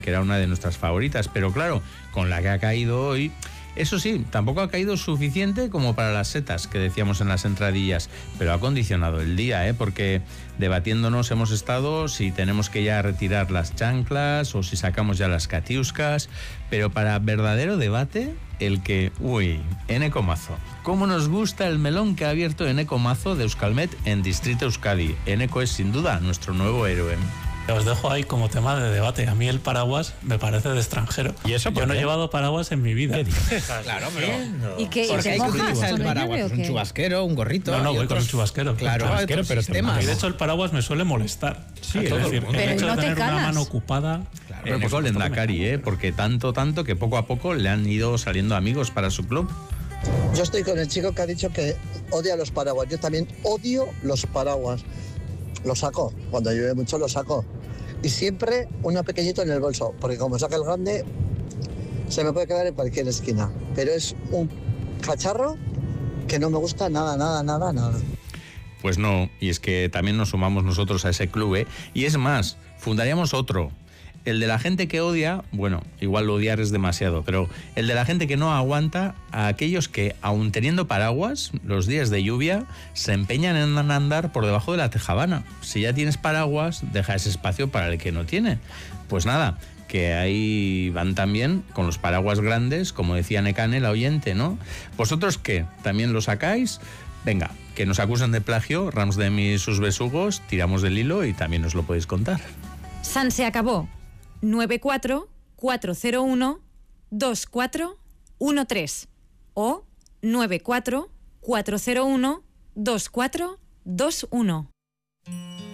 que era una de nuestras favoritas, pero claro, con la que ha caído hoy, eso sí, tampoco ha caído suficiente como para las setas que decíamos en las entradillas, pero ha condicionado el día, porque debatiéndonos hemos estado si tenemos que ya retirar las chanclas o si sacamos ya las catiuscas, pero para verdadero debate, el que, Eneko Mazo. ¿Cómo nos gusta el melón que ha abierto Eneko Mazo de Euskalmet en Distrito Euskadi? Eneko es sin duda nuestro nuevo héroe. Os dejo ahí como tema de debate. A mí el paraguas me parece de extranjero. ¿Y eso por Yo no qué? he llevado paraguas en mi vida. Claro, pero... ¿Y qué? Porque hay que ¿Te mojas utilizar el con paraguas, lluvia o pues un qué? chubasquero, un gorrito. No, y voy con un chubasquero. Claro, Con chubasquero, pero Y de hecho el paraguas me suele molestar. Sí, Es decir, pero el hecho no de te tener una calas. mano ocupada... Claro, Pero por poco supuesto que me Lendakari, cala. porque tanto que poco a poco le han ido saliendo amigos para su club. Yo estoy con el chico que ha dicho que odia los paraguas. Yo también odio los paraguas. Los saco. Cuando llueve mucho los saco. Y siempre uno pequeñito en el bolso. Porque como saca el grande, se me puede quedar en cualquier esquina. Pero es un cacharro que no me gusta nada. Pues no, y es que también nos sumamos nosotros a ese club, y es más, fundaríamos otro. El de la gente que odia, bueno, igual odiar es demasiado, pero el de la gente que no aguanta a aquellos que, aun teniendo paraguas, los días de lluvia, se empeñan en andar por debajo de la tejabana. Si ya tienes paraguas, deja ese espacio para el que no tiene. Pues nada, que ahí van también con los paraguas grandes, como decía Nekane, la oyente, ¿no? ¿Vosotros qué? ¿También lo sacáis? Venga, que nos acusan de plagio, Ramsdem y sus besugos, tiramos del hilo y también nos lo podéis contar. San se acabó. 94-401-2413 o 94-401-2421.